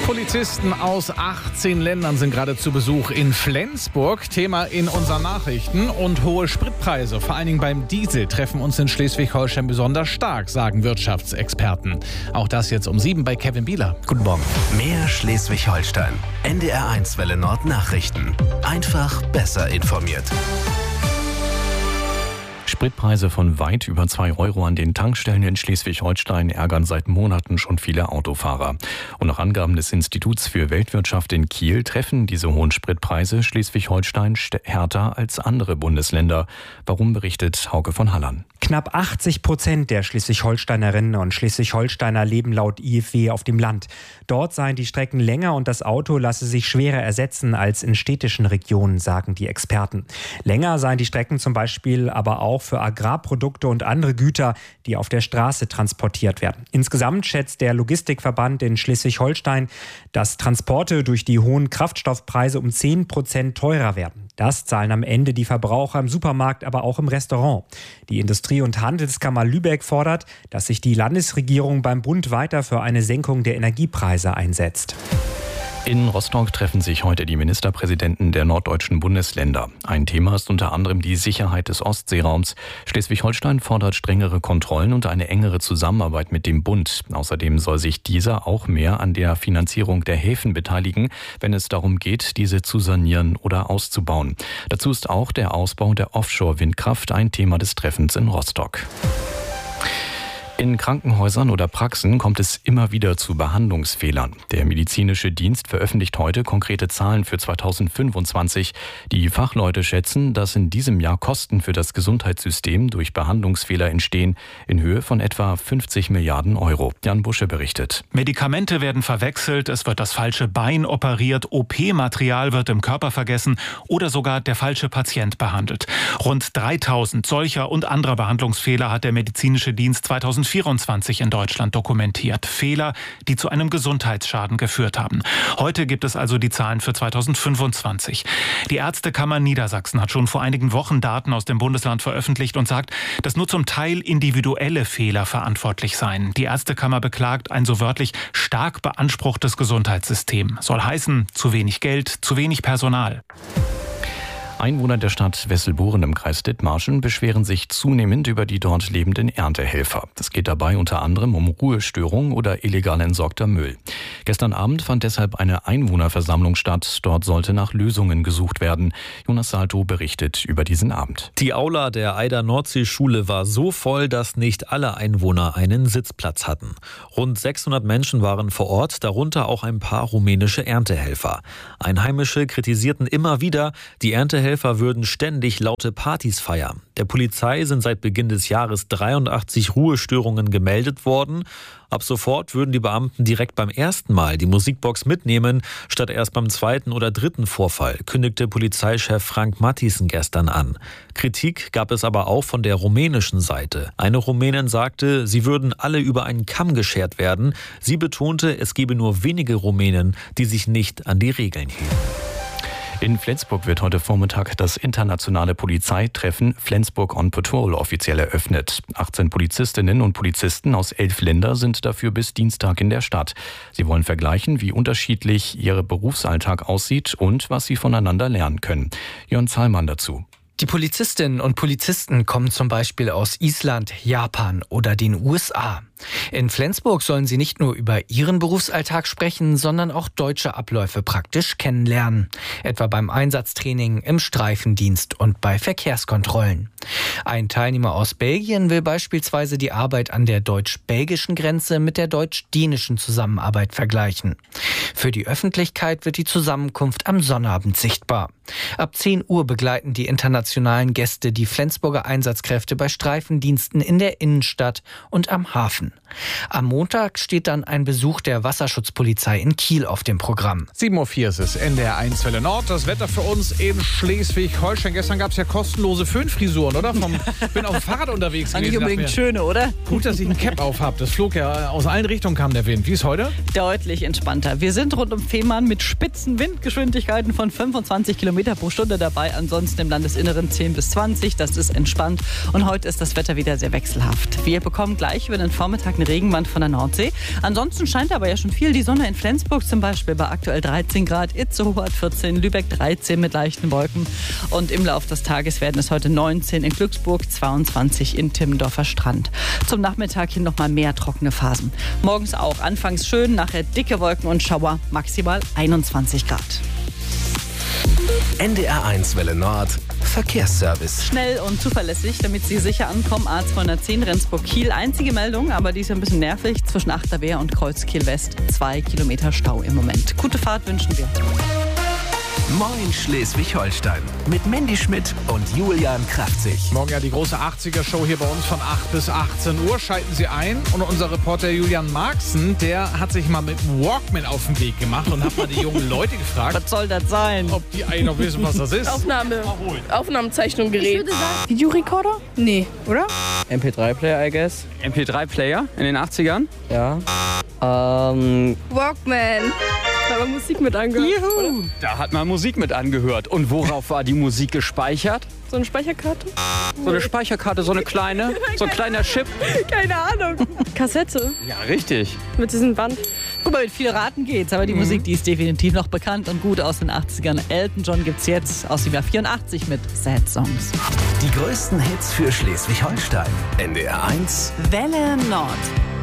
Polizisten aus 18 Ländern sind gerade zu Besuch in Flensburg. Thema in unseren Nachrichten. Und hohe Spritpreise, vor allen Dingen beim Diesel, treffen uns in Schleswig-Holstein besonders stark, sagen Wirtschaftsexperten. Auch das jetzt um 7 bei Kevin Bieler. Guten Morgen. Mehr Schleswig-Holstein. NDR1 Welle Nord Nachrichten. Einfach besser informiert. Spritpreise von weit über 2 Euro an den Tankstellen in Schleswig-Holstein ärgern seit Monaten schon viele Autofahrer. Und nach Angaben des Instituts für Weltwirtschaft in Kiel treffen diese hohen Spritpreise Schleswig-Holstein härter als andere Bundesländer. Warum, berichtet Hauke von Hallern. Knapp 80% der Schleswig-Holsteinerinnen und Schleswig-Holsteiner leben laut IFW auf dem Land. Dort seien die Strecken länger und das Auto lasse sich schwerer ersetzen als in städtischen Regionen, sagen die Experten. Länger seien die Strecken zum Beispiel aber auch für Agrarprodukte und andere Güter, die auf der Straße transportiert werden. Insgesamt schätzt der Logistikverband in Schleswig-Holstein, dass Transporte durch die hohen Kraftstoffpreise um 10% teurer werden. Das zahlen am Ende die Verbraucher im Supermarkt, aber auch im Restaurant. Die Industrie- und Handelskammer Lübeck fordert, dass sich die Landesregierung beim Bund weiter für eine Senkung der Energiepreise einsetzt. In Rostock treffen sich heute die Ministerpräsidenten der norddeutschen Bundesländer. Ein Thema ist unter anderem die Sicherheit des Ostseeraums. Schleswig-Holstein fordert strengere Kontrollen und eine engere Zusammenarbeit mit dem Bund. Außerdem soll sich dieser auch mehr an der Finanzierung der Häfen beteiligen, wenn es darum geht, diese zu sanieren oder auszubauen. Dazu ist auch der Ausbau der Offshore-Windkraft ein Thema des Treffens in Rostock. In Krankenhäusern oder Praxen kommt es immer wieder zu Behandlungsfehlern. Der medizinische Dienst veröffentlicht heute konkrete Zahlen für 2025. Die Fachleute schätzen, dass in diesem Jahr Kosten für das Gesundheitssystem durch Behandlungsfehler entstehen in Höhe von etwa 50 Milliarden Euro. Jan Busche berichtet. Medikamente werden verwechselt, es wird das falsche Bein operiert, OP-Material wird im Körper vergessen oder sogar der falsche Patient behandelt. Rund 3000 solcher und anderer Behandlungsfehler hat der medizinische Dienst 2024 in Deutschland dokumentiert. Fehler, die zu einem Gesundheitsschaden geführt haben. Heute gibt es also die Zahlen für 2025. Die Ärztekammer Niedersachsen hat schon vor einigen Wochen Daten aus dem Bundesland veröffentlicht und sagt, dass nur zum Teil individuelle Fehler verantwortlich seien. Die Ärztekammer beklagt ein so wörtlich stark beanspruchtes Gesundheitssystem. Soll heißen, zu wenig Geld, zu wenig Personal. Einwohner der Stadt Wesselburen im Kreis Dithmarschen beschweren sich zunehmend über die dort lebenden Erntehelfer. Es geht dabei unter anderem um Ruhestörungen oder illegal entsorgter Müll. Gestern Abend fand deshalb eine Einwohnerversammlung statt. Dort sollte nach Lösungen gesucht werden. Jonas Salto berichtet über diesen Abend. Die Aula der Eider-Nordsee-Schule war so voll, dass nicht alle Einwohner einen Sitzplatz hatten. Rund 600 Menschen waren vor Ort, darunter auch ein paar rumänische Erntehelfer. Einheimische kritisierten immer wieder, die Erntehelfer würden ständig laute Partys feiern. Der Polizei sind seit Beginn des Jahres 83 Ruhestörungen gemeldet worden. Ab sofort würden die Beamten direkt beim ersten Mal die Musikbox mitnehmen, statt erst beim zweiten oder dritten Vorfall, kündigte Polizeichef Frank Matthiessen gestern an. Kritik gab es aber auch von der rumänischen Seite. Eine Rumänin sagte, sie würden alle über einen Kamm geschert werden. Sie betonte, es gebe nur wenige Rumänen, die sich nicht an die Regeln hielten. In Flensburg wird heute Vormittag das internationale Polizeitreffen Flensburg on Patrol offiziell eröffnet. 18 Polizistinnen und Polizisten aus 11 Ländern sind dafür bis Dienstag in der Stadt. Sie wollen vergleichen, wie unterschiedlich ihr Berufsalltag aussieht und was sie voneinander lernen können. Jörn Zahlmann dazu. Die Polizistinnen und Polizisten kommen zum Beispiel aus Island, Japan oder den USA. In Flensburg sollen sie nicht nur über ihren Berufsalltag sprechen, sondern auch deutsche Abläufe praktisch kennenlernen. Etwa beim Einsatztraining, im Streifendienst und bei Verkehrskontrollen. Ein Teilnehmer aus Belgien will beispielsweise die Arbeit an der deutsch-belgischen Grenze mit der deutsch-dänischen Zusammenarbeit vergleichen. Für die Öffentlichkeit wird die Zusammenkunft am Sonnabend sichtbar. Ab 10 Uhr begleiten die internationalen Gäste die Flensburger Einsatzkräfte bei Streifendiensten in der Innenstadt und am Hafen. Am Montag steht dann ein Besuch der Wasserschutzpolizei in Kiel auf dem Programm. 7:04 Uhr ist es, NDR1 Welle Nord. Das Wetter für uns in Schleswig-Holstein. Gestern gab es ja kostenlose Föhnfrisuren, oder? Ich bin auf dem Fahrrad unterwegs gewesen. Nicht unbedingt schöne, oder? Gut, dass ich ein Cap auf habe. Das flog ja aus allen Richtungen, kam der Wind. Wie ist heute? Deutlich entspannter. Wir sind rund um Fehmarn mit spitzen Windgeschwindigkeiten von 25 Kilometer pro Stunde dabei. Ansonsten im Landesinneren 10 bis 20. Das ist entspannt. Und heute ist das Wetter wieder sehr wechselhaft. Wir bekommen gleich über den Vormittag direkten Regenwand von der Nordsee. Ansonsten scheint aber ja schon viel die Sonne in Flensburg zum Beispiel bei aktuell 13 Grad, Itzehoe hat 14, Lübeck 13 mit leichten Wolken. Und im Laufe des Tages werden es heute 19 in Glücksburg, 22 in Timmendorfer Strand. Zum Nachmittag hin nochmal mehr trockene Phasen. Morgens auch anfangs schön, nachher dicke Wolken und Schauer, maximal 21 Grad. NDR1 Welle Nord Verkehrsservice. Schnell und zuverlässig, damit Sie sicher ankommen. A210 Rendsburg-Kiel. Einzige Meldung, aber die ist ein bisschen nervig. Zwischen Achterwehr und Kreuzkiel-West 2 Kilometer Stau im Moment. Gute Fahrt wünschen wir. Moin Schleswig-Holstein mit Mandy Schmidt und Julian Kraftzig. Morgen ja die große 80er-Show hier bei uns von 8 bis 18 Uhr. Schalten Sie ein. Und unser Reporter Julian Marxen, der hat sich mal mit dem Walkman auf den Weg gemacht und hat mal die jungen Leute gefragt, Was soll das sein? ob die eigentlich noch wissen, was das ist. Aufnahmezeichnung Gerät. Ich würde sagen, Videorekorder? Nee, oder? MP3-Player, I guess. MP3-Player in den 80ern? Ja. Walkman. Da haben wir Musik mit angehört. Juhu. Da hat man Musik mit angehört. Und worauf war die Musik gespeichert? So eine Speicherkarte? So eine Speicherkarte, so eine kleine, so ein kleiner Chip. Keine Ahnung. Kassette Ja, richtig. mit diesem Band. Guck mal, mit viel Raten geht's, aber die Musik, die ist definitiv noch bekannt und gut aus den 80ern. Elton John gibt's jetzt aus dem Jahr 84 mit Sad Songs. Die größten Hits für Schleswig-Holstein. NDR1 Welle Nord.